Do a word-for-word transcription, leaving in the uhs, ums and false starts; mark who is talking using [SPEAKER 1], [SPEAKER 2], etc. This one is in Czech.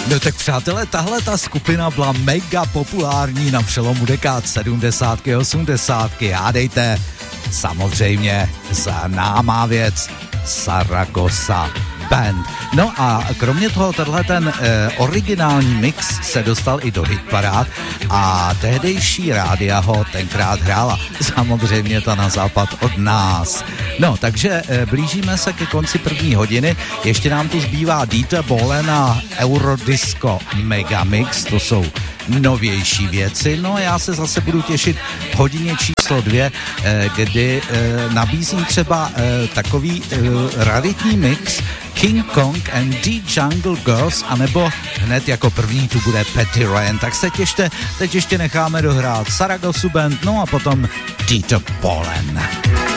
[SPEAKER 1] No tak přátelé, tahle ta skupina byla mega populární na přelomu dekád sedmdesátky, osmdesátky. Hádejte, samozřejmě známá věc Zaragoza Band. No a kromě toho tenhle ten eh, originální mix se dostal i do hitparád a tehdejší rádia ho tenkrát hrála. Samozřejmě ta na západ od nás. No, takže eh, blížíme se ke konci první hodiny. Ještě nám tu zbývá Dieter Bohlen a Eurodisco Megamix. To jsou novější věci. No a já se zase budu těšit hodině číslo dvě, eh, kdy eh, nabízím třeba eh, takový eh, raritní mix King Kong and the Jungle Girls, anebo hned jako první tu bude Patty Ryan. Tak se těšte, teď ještě necháme dohrát Zaragoza Band, no a potom Dieter Bohlen.